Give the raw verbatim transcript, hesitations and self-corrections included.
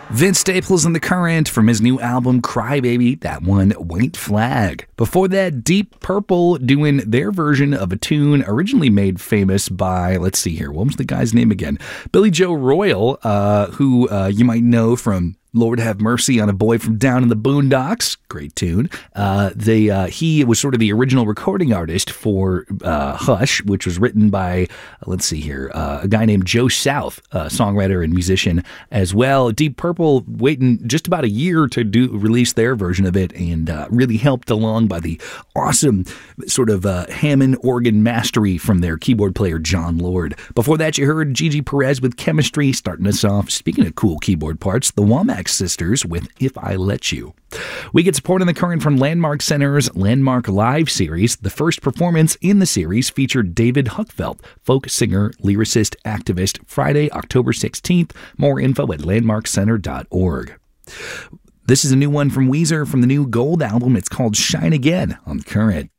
Vince Staples in The Current from his new album Crybaby, that one, White Flag. Before that, Deep Purple doing their version of a tune originally made famous by, let's see here, what was the guy's name again? Billy Joe Royal, uh, who uh, you might know from Lord Have Mercy on a Boy from Down in the Boondocks. Great tune. Uh, they, uh, he was sort of the original recording artist for uh, Hush, which was written by, uh, let's see here, uh, a guy named Joe South, a songwriter and musician as well. Deep Purple waiting just about a year to do release their version of it, and uh, really helped along by the awesome sort of uh, Hammond organ mastery from their keyboard player John Lord. Before that, you heard Gigi Perez with Chemistry starting us off. Speaking of cool keyboard parts, the Womack Sisters with If I Let You. We get support in The Current from Landmark Center's Landmark Live series. The first performance in the series featured David Huckfeld, folk singer, lyricist, activist, Friday, October sixteenth. More info at landmark center dot org. This is a new one from Weezer from the new Gold album. It's called Shine Again on The Current.